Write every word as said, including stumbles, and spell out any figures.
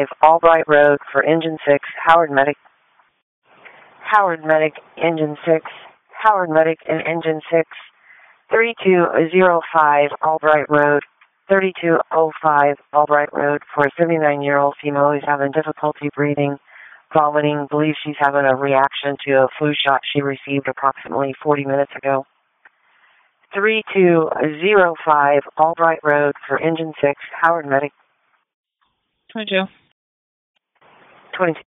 five, Albright Road for Engine six, Howard Medic. Howard Medic, Engine six, Howard Medic and Engine six, three two zero five, Albright Road, thirty-two oh five, Albright Road for a seventy-nine-year-old female who's having difficulty breathing, vomiting, believes she's having a reaction to a flu shot she received approximately forty minutes ago. three two zero five, Albright Road for Engine six, Howard Medic. twenty-two. twenty-two.